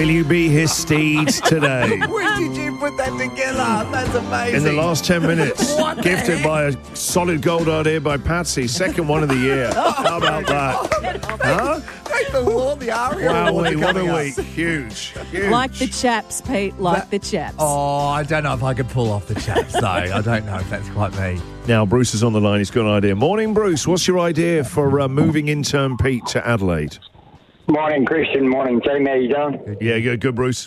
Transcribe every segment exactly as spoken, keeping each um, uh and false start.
Will you be his steeds today? When did you put that together? That's amazing. In the last ten minutes. What the Gifted heck? by a solid gold idea by Patsy. Second one of the year. How about that? Huh? Take the wall, the aria. Wow, What's what a coming up? week. Huge. Huge. Like the chaps, Pete, like the chaps. Oh, I don't know if I could pull off the chaps, though. I don't know if that's quite me. Now, Bruce is on the line. He's got an idea. Morning, Bruce. What's your idea for uh, moving intern Pete to Adelaide? Morning, Christian. Morning, team. How you doing? Yeah, good, good, Bruce.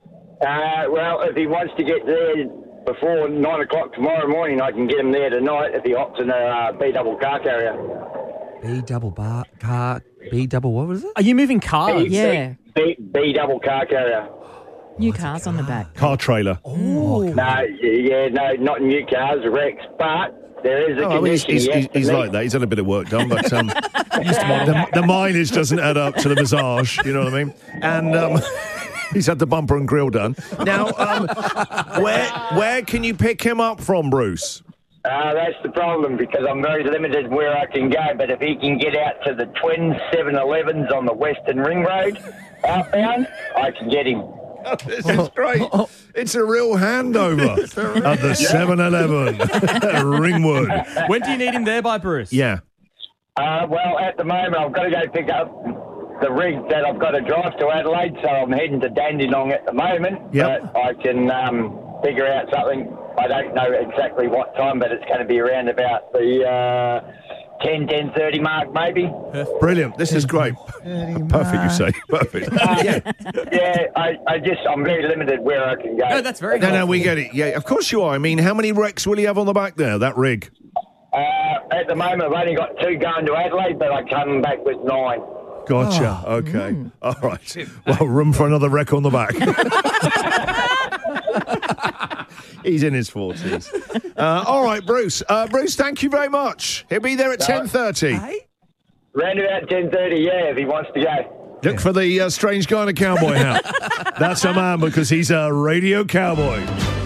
Uh, well, if he wants to get there before nine o'clock tomorrow morning, I can get him there tonight if he opts in a uh, B double car carrier. B double bar car. B double. What was it? Are you moving cars? B, Yeah. B, B double car carrier. New cars on the back. Car trailer. Ooh. No, yeah, no, not new cars, Rex, but there is a Oh, well, he's condition. he's, he has he's, to he's meet. like that. He's had a bit of work done, but um, the, the mileage doesn't add up to the massage. You know what I mean? And um, he's had the bumper and grill done. Now, um, where where can you pick him up from, Bruce? Uh, that's the problem because I'm very limited where I can go. But if he can get out to the twin seven elevens on the Western Ring Road outbound, I can get him. Oh, this is great. It's a real handover at the seven eleven Ringwood. When do you need him there by, Bruce? Yeah. Uh, well, at the moment, I've got to go pick up the rig that I've got to drive to Adelaide, so I'm heading to Dandenong at the moment. Yep. But I can um, figure out something. I don't know exactly what time, but it's going to be around about the uh, ten, ten thirty mark, maybe. Brilliant. This is great. Perfect, you say. Perfect. Uh, yeah, yeah I, I just, I'm very limited where I can go. No, that's very No, no, helpful. we get it. Yeah, of course you are. I mean, how many wrecks will he have on the back there, that rig? Uh, at the moment, I've only got two going to Adelaide, but I come back with nine. Gotcha. okay. All right. Well, room for another wreck on the back. He's in his forties. Uh, all right, Bruce. Uh, Bruce, thank you very much. He'll be there at ten thirty. Round about ten thirty, yeah, if he wants to go. Look for the uh, strange guy in a cowboy hat. That's a man because he's a radio cowboy.